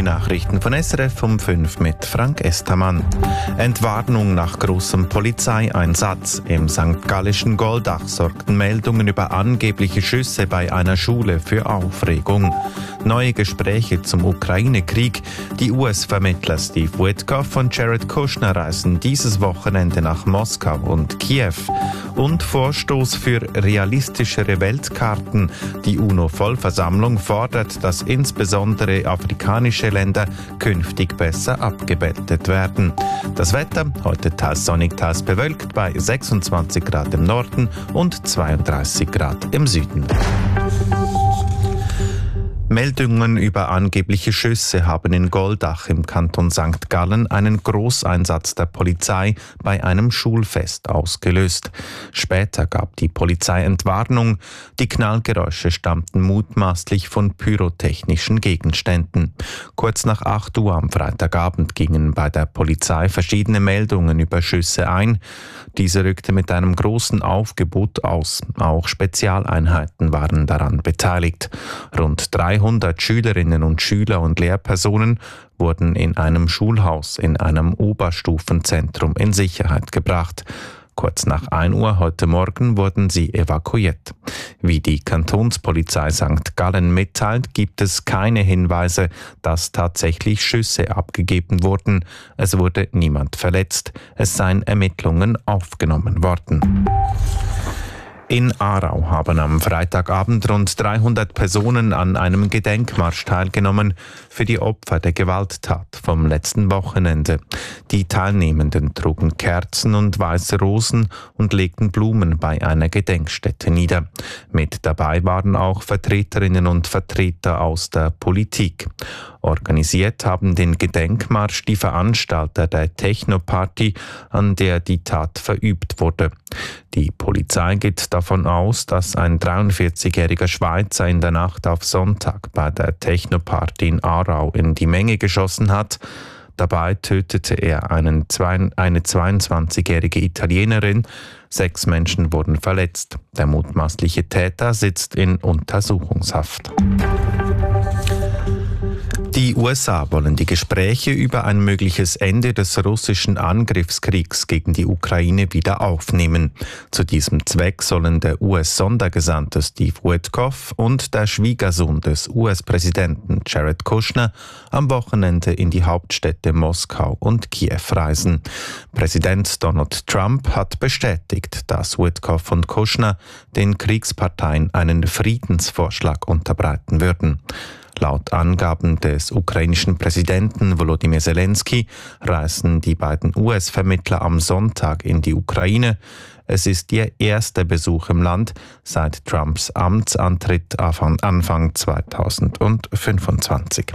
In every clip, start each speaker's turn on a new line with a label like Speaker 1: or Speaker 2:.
Speaker 1: die Nachrichten von SRF um 5 mit Frank Estermann. Entwarnung nach großem Polizeieinsatz. Im St. Gallischen Goldach sorgten Meldungen über angebliche Schüsse bei einer Schule für Aufregung. Neue Gespräche zum Ukraine-Krieg. Die US-Vermittler Steve Witkoff und Jared Kushner reisen dieses Wochenende nach Moskau und Kiew. Und Vorstoß für realistischere Weltkarten. Die UNO-Vollversammlung fordert, dass insbesondere afrikanische Länder künftig besser abgebildet werden. Das Wetter, heute teils sonnig, teils bewölkt bei 26 Grad im Norden und 32 Grad im Süden. Meldungen über angebliche Schüsse haben in Goldach im Kanton St. Gallen einen Großeinsatz der Polizei bei einem Schulfest ausgelöst. Später gab die Polizei Entwarnung. Die Knallgeräusche stammten mutmaßlich von pyrotechnischen Gegenständen. Kurz nach 8 Uhr am Freitagabend gingen bei der Polizei verschiedene Meldungen über Schüsse ein. Diese rückte mit einem großen Aufgebot aus. Auch Spezialeinheiten waren daran beteiligt. Rund 300 Schülerinnen und Schüler und Lehrpersonen wurden in einem Schulhaus in einem Oberstufenzentrum in Sicherheit gebracht. Kurz nach 1 Uhr heute Morgen wurden sie evakuiert. Wie die Kantonspolizei St. Gallen mitteilt, gibt es keine Hinweise, dass tatsächlich Schüsse abgegeben wurden. Es wurde niemand verletzt. Es seien Ermittlungen aufgenommen worden. In Aarau haben am Freitagabend rund 300 Personen an einem Gedenkmarsch teilgenommen für die Opfer der Gewalttat vom letzten Wochenende. Die Teilnehmenden trugen Kerzen und weiße Rosen und legten Blumen bei einer Gedenkstätte nieder. Mit dabei waren auch Vertreterinnen und Vertreter aus der Politik. Organisiert haben den Gedenkmarsch die Veranstalter der Techno-Party, an der die Tat verübt wurde. Die Polizei geht davon aus, dass ein 43-jähriger Schweizer in der Nacht auf Sonntag bei der Techno-Party in Aarau in die Menge geschossen hat. Dabei tötete er eine 22-jährige Italienerin. 6 Menschen wurden verletzt. Der mutmaßliche Täter sitzt in Untersuchungshaft. Die USA wollen die Gespräche über ein mögliches Ende des russischen Angriffskriegs gegen die Ukraine wieder aufnehmen. Zu diesem Zweck sollen der US-Sondergesandte Steve Witkoff und der Schwiegersohn des US-Präsidenten Jared Kushner am Wochenende in die Hauptstädte Moskau und Kiew reisen. Präsident Donald Trump hat bestätigt, dass Witkoff und Kushner den Kriegsparteien einen Friedensvorschlag unterbreiten würden. Laut Angaben des ukrainischen Präsidenten Volodymyr Zelensky reisen die beiden US-Vermittler am Sonntag in die Ukraine. Es ist ihr erster Besuch im Land seit Trumps Amtsantritt Anfang 2025.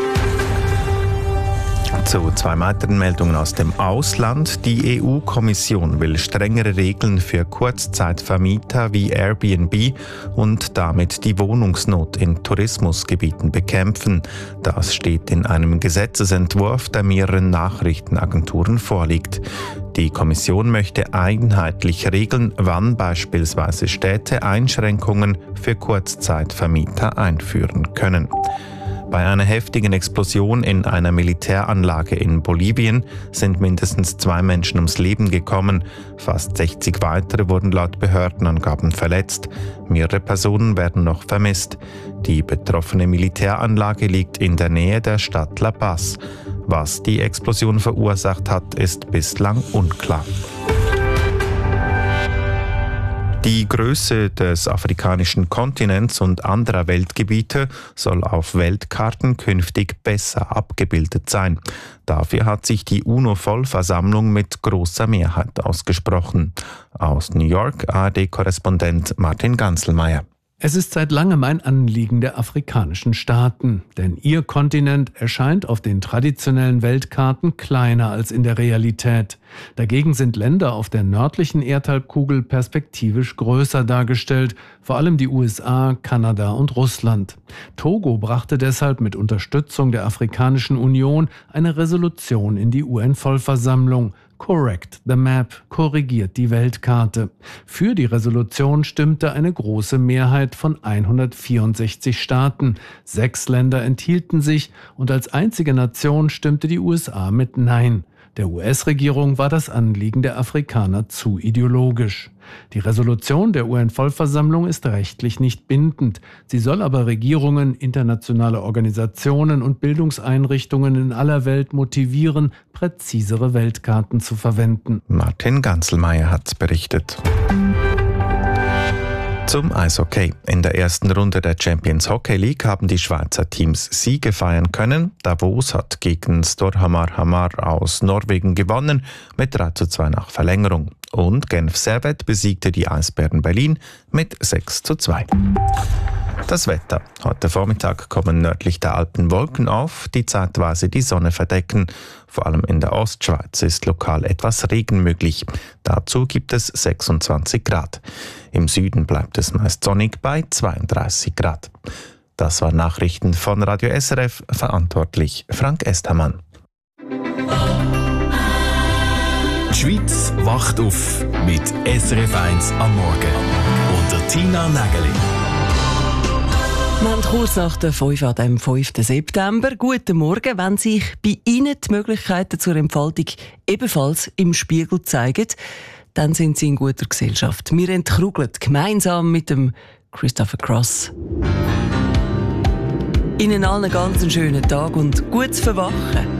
Speaker 1: Zu 2 weiteren Meldungen aus dem Ausland. Die EU-Kommission will strengere Regeln für Kurzzeitvermieter wie Airbnb und damit die Wohnungsnot in Tourismusgebieten bekämpfen. Das steht in einem Gesetzesentwurf, der mehreren Nachrichtenagenturen vorliegt. Die Kommission möchte einheitlich regeln, wann beispielsweise Städte Einschränkungen für Kurzzeitvermieter einführen können. Bei einer heftigen Explosion in einer Militäranlage in Bolivien sind mindestens 2 Menschen ums Leben gekommen. Fast 60 weitere wurden laut Behördenangaben verletzt. Mehrere Personen werden noch vermisst. Die betroffene Militäranlage liegt in der Nähe der Stadt La Paz. Was die Explosion verursacht hat, ist bislang unklar. Die Größe des afrikanischen Kontinents und anderer Weltgebiete soll auf Weltkarten künftig besser abgebildet sein. Dafür hat sich die UNO-Vollversammlung mit großer Mehrheit ausgesprochen. Aus New York ARD-Korrespondent Martin Ganselmeier.
Speaker 2: Es ist seit langem ein Anliegen der afrikanischen Staaten, denn ihr Kontinent erscheint auf den traditionellen Weltkarten kleiner als in der Realität. Dagegen sind Länder auf der nördlichen Erdhalbkugel perspektivisch größer dargestellt, vor allem die USA, Kanada und Russland. Togo brachte deshalb mit Unterstützung der Afrikanischen Union eine Resolution in die UN-Vollversammlung. Correct the Map, korrigiert die Weltkarte. Für die Resolution stimmte eine große Mehrheit von 164 Staaten. 6 Länder enthielten sich und als einzige Nation stimmte die USA mit Nein. Der US-Regierung war das Anliegen der Afrikaner zu ideologisch. Die Resolution der UN-Vollversammlung ist rechtlich nicht bindend. Sie soll aber Regierungen, internationale Organisationen und Bildungseinrichtungen in aller Welt motivieren, präzisere Weltkarten zu verwenden.
Speaker 1: Martin Ganzelmeier hat berichtet. Zum Eishockey. In der ersten Runde der Champions Hockey League haben die Schweizer Teams Siege feiern können. Davos hat gegen Storhamar Hamar aus Norwegen gewonnen mit 3:2 nach Verlängerung. Und Genf Servette besiegte die Eisbären Berlin mit 6:2. Das Wetter. Heute Vormittag kommen nördlich der Alpen Wolken auf, die zeitweise die Sonne verdecken. Vor allem in der Ostschweiz ist lokal etwas Regen möglich. Dazu gibt es 26 Grad. Im Süden bleibt es meist sonnig bei 32 Grad. Das waren Nachrichten von Radio SRF, verantwortlich Frank Estermann.
Speaker 3: Die Schweiz wacht auf mit SRF 1 am Morgen. Unter Tina Nägeli.
Speaker 4: Wir haben kurz nach der 5 an dem 5. September. Guten Morgen, wenn sich bei Ihnen die Möglichkeiten zur Entfaltung ebenfalls im Spiegel zeigen, dann sind Sie in guter Gesellschaft. Wir entkrugeln gemeinsam mit dem Christopher Cross. Ihnen allen einen ganz schönen Tag und gutes Verwachen.